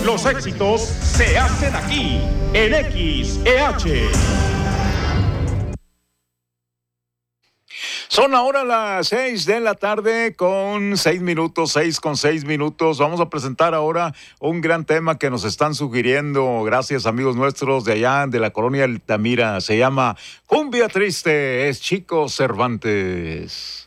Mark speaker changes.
Speaker 1: Los éxitos se hacen aquí, en XEH.
Speaker 2: Son ahora las 6 de la tarde con 6 minutos, 6 con 6 minutos. Vamos a presentar ahora un gran tema que nos están sugiriendo, gracias amigos nuestros de allá, de la colonia Altamira. Se llama Cumbia Triste, es Chico Cervantes.